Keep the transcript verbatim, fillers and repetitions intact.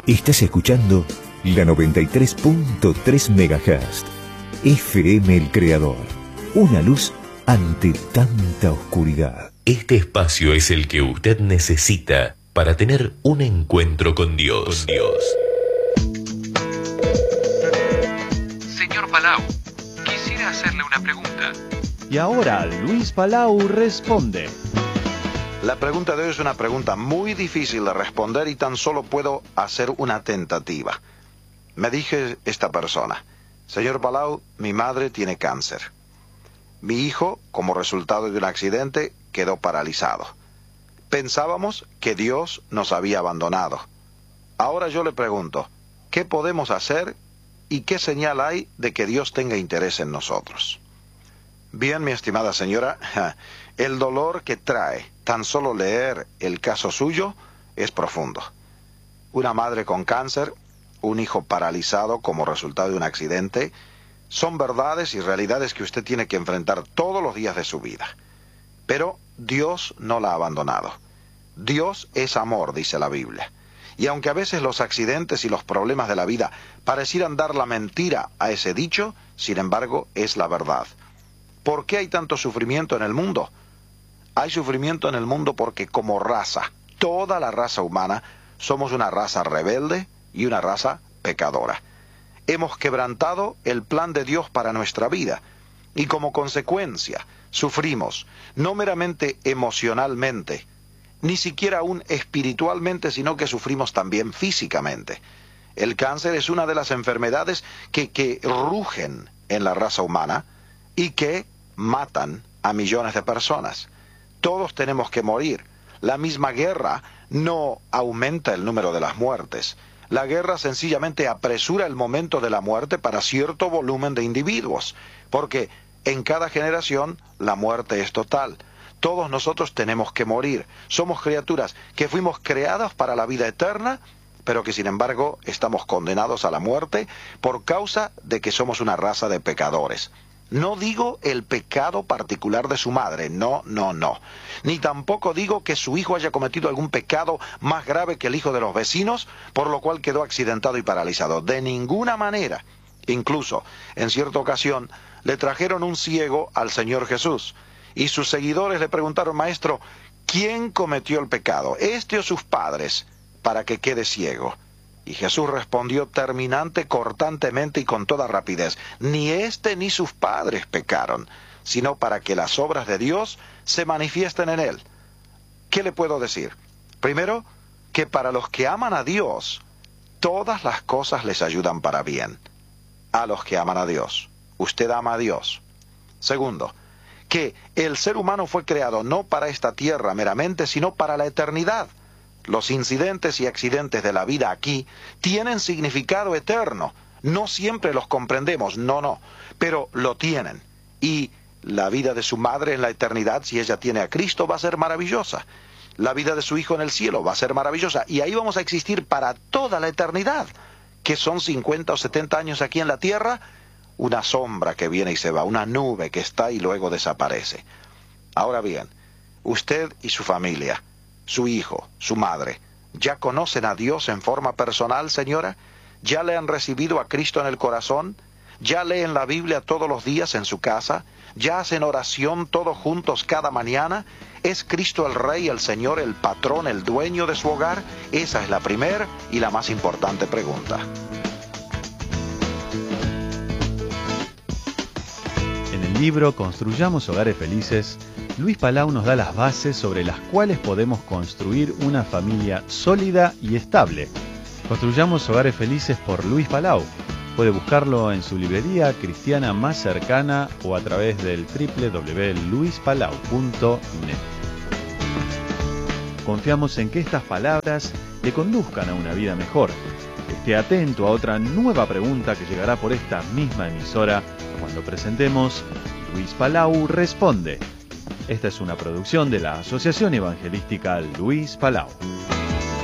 Estás escuchando la noventa y tres punto tres megahertz. F M El Creador. Una luz ante tanta oscuridad. Este espacio es el que usted necesita para tener un encuentro con Dios. Con Dios. Señor Palau, quisiera hacerle una pregunta. Y ahora Luis Palau responde. La pregunta de hoy es una pregunta muy difícil de responder y tan solo puedo hacer una tentativa. Me dije esta persona: señor Palau, mi madre tiene cáncer. Mi hijo, como resultado de un accidente, quedó paralizado. Pensábamos que Dios nos había abandonado. Ahora yo le pregunto, ¿qué podemos hacer y qué señal hay de que Dios tenga interés en nosotros? Bien, mi estimada señora, el dolor que trae tan solo leer el caso suyo es profundo. Una madre con cáncer, un hijo paralizado como resultado de un accidente, son verdades y realidades que usted tiene que enfrentar todos los días de su vida. Pero Dios no la ha abandonado. Dios es amor, dice la Biblia. Y aunque a veces los accidentes y los problemas de la vida parecieran dar la mentira a ese dicho, sin embargo, es la verdad. ¿Por qué hay tanto sufrimiento en el mundo? Hay sufrimiento en el mundo porque como raza, toda la raza humana, somos una raza rebelde y una raza pecadora. Hemos quebrantado el plan de Dios para nuestra vida y como consecuencia sufrimos, no meramente emocionalmente, ni siquiera aún espiritualmente, sino que sufrimos también físicamente. El cáncer es una de las enfermedades que, que rugen en la raza humana y que matan a millones de personas. Todos tenemos que morir. La misma guerra no aumenta el número de las muertes. La guerra sencillamente apresura el momento de la muerte para cierto volumen de individuos, porque en cada generación la muerte es total. Todos nosotros tenemos que morir. Somos criaturas que fuimos creadas para la vida eterna, pero que sin embargo estamos condenados a la muerte por causa de que somos una raza de pecadores. No digo el pecado particular de su madre, no, no, no. Ni tampoco digo que su hijo haya cometido algún pecado más grave que el hijo de los vecinos, por lo cual quedó accidentado y paralizado. De ninguna manera. Incluso, en cierta ocasión, le trajeron un ciego al Señor Jesús, y sus seguidores le preguntaron: Maestro, ¿quién cometió el pecado, este o sus padres, para que quede ciego? Y Jesús respondió terminante, cortantemente y con toda rapidez: ni éste ni sus padres pecaron, sino para que las obras de Dios se manifiesten en él. ¿Qué le puedo decir? Primero, que para los que aman a Dios, todas las cosas les ayudan para bien. A los que aman a Dios. Usted ama a Dios. Segundo, que el ser humano fue creado no para esta tierra meramente, sino para la eternidad. Los incidentes y accidentes de la vida aquí tienen significado eterno. No siempre los comprendemos, no, no, pero lo tienen. Y la vida de su madre en la eternidad, si ella tiene a Cristo, va a ser maravillosa. La vida de su hijo en el cielo va a ser maravillosa. Y ahí vamos a existir para toda la eternidad, que son cincuenta o setenta años aquí en la tierra, una sombra que viene y se va, una nube que está y luego desaparece. Ahora bien, usted y su familia, su hijo, su madre, ¿ya conocen a Dios en forma personal, señora? ¿Ya le han recibido a Cristo en el corazón? ¿Ya leen la Biblia todos los días en su casa? ¿Ya hacen oración todos juntos cada mañana? ¿Es Cristo el Rey, el Señor, el patrón, el dueño de su hogar? Esa es la primera y la más importante pregunta. En el libro Construyamos Hogares Felices, Luis Palau nos da las bases sobre las cuales podemos construir una familia sólida y estable. Construyamos Hogares Felices por Luis Palau. Puede buscarlo en su librería cristiana más cercana o a través del doble u doble u doble u punto luis palau punto net. Confiamos en que estas palabras le conduzcan a una vida mejor. Esté atento a otra nueva pregunta que llegará por esta misma emisora cuando presentemos Luis Palau Responde. Esta es una producción de la Asociación Evangelística Luis Palau.